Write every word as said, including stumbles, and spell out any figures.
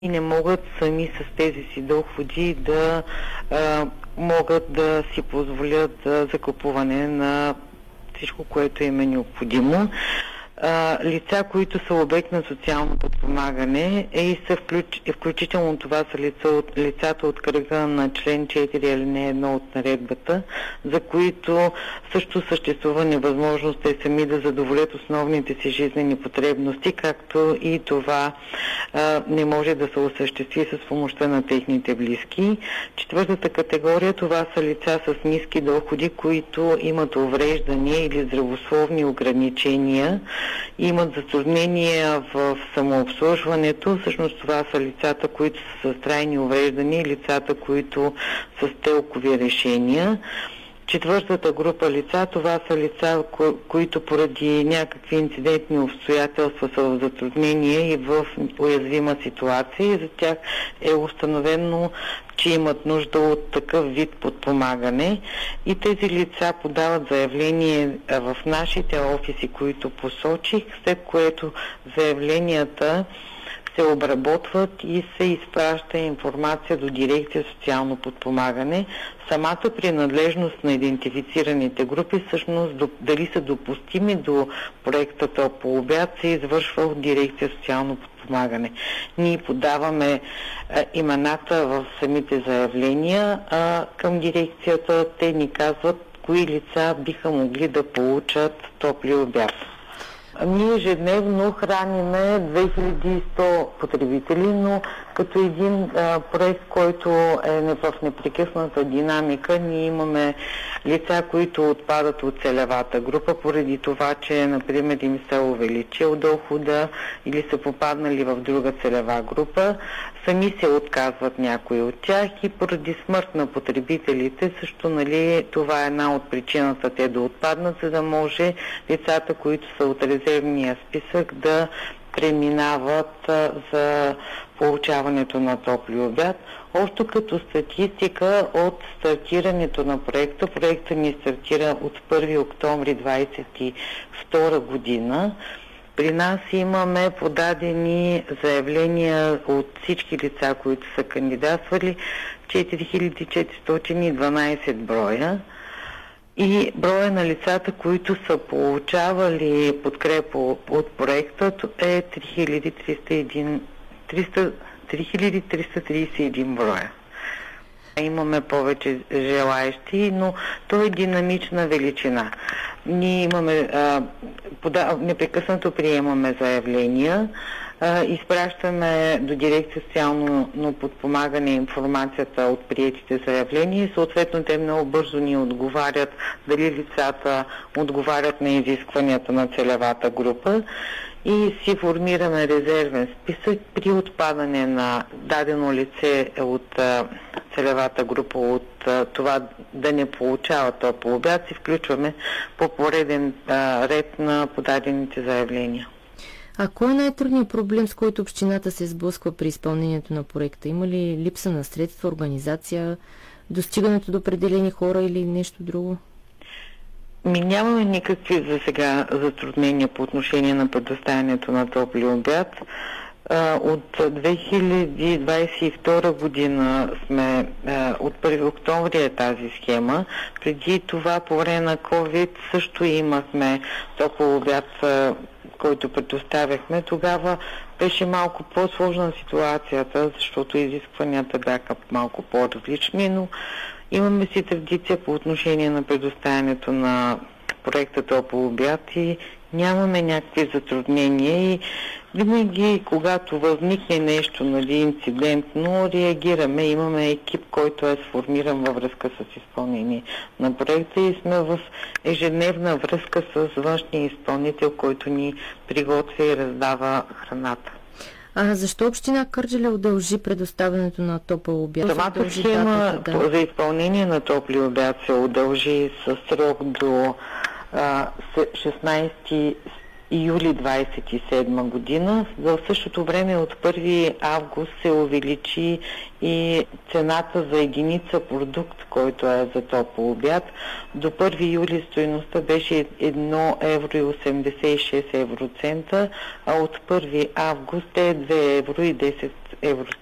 и не могат сами с тези си доходи да а, могат да си позволят а, закупуване на всичко, което им е необходимо. А, лица, които са обект на социално подпомагане е и са включ, е включително това са лица от, лицата от кръга на член четири алинея едно от наредбата, за които също съществува невъзможност те сами да задоволят основните си жизнени потребности, както и това а, не може да се осъществи с помощта на техните близки. Четвъртата категория, това са лица с ниски доходи, които имат увреждания или здравословни ограничения, имат затруднения в самообслужването. Всъщност това са лицата, които са с трайни увреждания и лицата, които са с телкови решения. Четвъртата група лица, това са лица, ко- които поради някакви инцидентни обстоятелства са в затруднение и в уязвима ситуация и за тях е установено, че имат нужда от такъв вид подпомагане и тези лица подават заявление в нашите офиси, които посочих, след което заявленията се обработват и се изпраща информация до дирекция социално подпомагане. Самата принадлежност на идентифицираните групи, всъщност дали са допустими до проекта Топъл обяд, се извършва от дирекция социално подпомагане. Ние подаваме а, имената в самите заявления а, към дирекцията. Те ни казват кои лица биха могли да получат топли обяд. Ние ежедневно храниме две хиляди и сто потребители, но като един а, проект, който е в непрекъсната динамика, ние имаме лица, които отпадат от целевата група, поради това, че, например, им се увеличил дохода или са попаднали в друга целева група. Сами се отказват някои от тях и поради смърт на потребителите също, нали, това е една от причината те да отпаднат, за да може лицата, които са от резервния списък, да преминават а, за получаването на топли обяд. Още като статистика от стартирането на проекта, проекта ни стартира от първи октомври двадесет и втора година. При нас имаме подадени заявления от всички лица, които са кандидатствали, четири хиляди четиристотин и дванадесет броя. И броя на лицата, които са получавали подкрепа от проекта, е три хиляди триста тридесет и един броя. Имаме повече желаещи, но то е динамична величина. Ние имаме, а, пода, непрекъснато приемаме заявления, а, изпращаме до дирекция социално подпомагане информацията от приетите заявления и съответно те много бързо ни отговарят дали лицата отговарят на изискванията на целевата група и си формираме резервен списък при отпадане на дадено лице от а, целевата група от а, това да не получава топъл обяд, си включваме по пореден а, ред на подадените заявления. А кой е най-трудният проблем, с който общината се сблъсква при изпълнението на проекта? Има ли липса на средства, организация, достигането до определени хора или нещо друго? Ми нямаме никакви за сега затруднения по отношение на предоставянето на топли обяд. От две хиляди двадесет и втора година сме, от първи октомври е тази схема. Преди това, по време на COVID, също имахме топъл обяд, който предоставяхме. Тогава беше малко по-сложна ситуацията, защото изискванията бяха малко по-различни, но имаме си традиция по отношение на предоставянето на проекта Топъл обяд и нямаме някакви затруднения и винаги, когато възникне нещо, нали, инцидентно, реагираме. Имаме екип, който е сформиран във връзка с изпълнение на проекта и сме в ежедневна връзка с външния изпълнител, който ни приготвя и раздава храната. А защо община Кърджали удължи предоставянето на топъл обяд? Самата схема да. за изпълнение на топли обяд се удължи със срок до а, шестнадесети юли двадесет и седма година. В същото време от първи август се увеличи и цената за единица продукт, който е за топъл обяд. До първи юли стойността беше едно евро и осемдесет и шест евроцента, а от първи август е две евро и десет Евростат